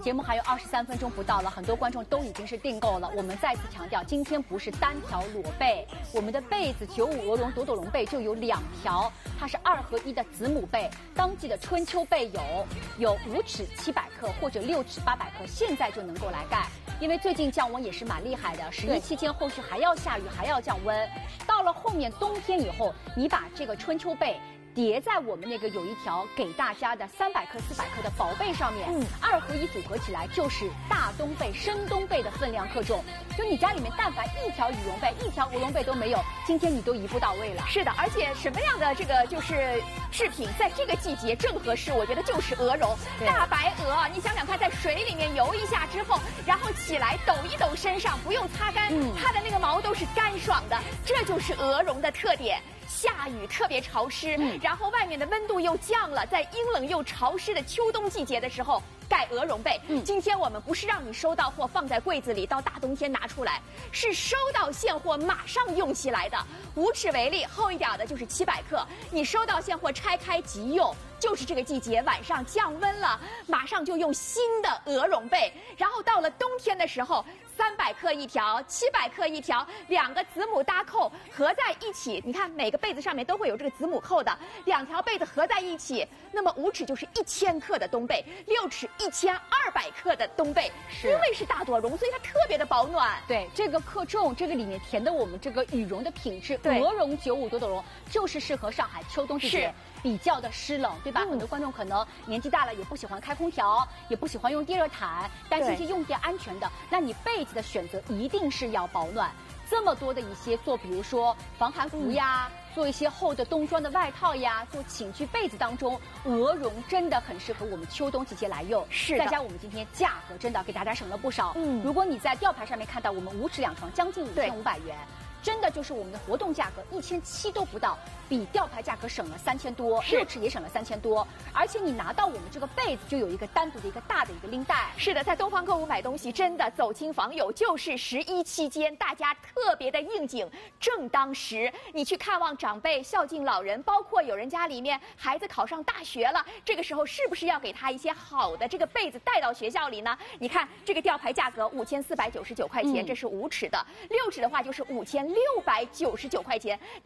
节目还有23分钟不到了，很多观众都已经是订购了。我们再次强调，今天不是单条裸被，我们的被子95鹅绒朵朵绒被就有2条，它是2合1的子母被。当季的春秋被有5尺700克或者6尺800克，现在就能够来盖。因为最近降温也是蛮厉害的，11期间后续还要下雨，还要降温。到了后面冬天以后，你把这个春秋被叠在我们那个有一条给大家的300克、400克的薄被上面，2合1组合起来就是大冬被、深冬被的分量克重。就你家里面但凡1条羽绒被、1条鹅绒被都没有，今天你都一步到位了。 是的，而且什么样的这个就是制品，在这个季节正合适，我觉得就是鹅绒。大白鹅，你想想看，在水里面游一下之后，然后起来抖一抖身上，不用擦干，它的那个毛都是干爽的，这就是鹅绒的特点。下雨特别潮湿，然后外面的温度又降了，在阴冷又潮湿的秋冬季节的时候盖鹅绒被。今天我们不是让你收到货放在柜子里，到大冬天拿出来，是收到现货马上用起来的。5尺为例，厚一点的就是700克，你收到现货拆开即用。就是这个季节，晚上降温了，马上就用新的鹅绒被。然后到了冬天的时候，300克一条，700克一条，2个子母搭扣合在一起。你看每个被子上面都会有这个子母扣的，2条被子合在一起，那么5尺就是1000克的冬被，6尺1200克的冬被。因为是大朵绒，所以它特别的保暖。 对，这个克重，这个里面填的我们这个羽绒的品质，鹅绒95朵朵绒就是适合上海秋冬季节比较的湿冷，对吧？很多观众可能年纪大了，也不喜欢开空调，也不喜欢用电热毯，担心一些用电安全的，那你被子的选择一定是要保暖。这么多的一些做，比如说防寒服呀，做一些厚的冬装的外套呀，做寝具被子当中，鹅绒真的很适合我们秋冬季节来用。 是的， 再加我们今天价格真的给大家省了不少。如果你在吊牌上面看到我们5尺2床将近5500元。真的就是我们的活动价格1700都不到，比吊牌价格省了3000多，6尺也省了3000多，而且你拿到我们这个被子就有一个单独的一个大的一个拎带。 是的，在东方购物买东西真的走亲访友，就是11期间大家特别的应景，正当时。你去看望长辈、孝敬老人，包括有人家里面孩子考上大学了，这个时候是不是要给他一些好的这个被子带到学校里呢？你看这个吊牌价格5499块钱，这是5尺的，6尺的话就是5699块钱。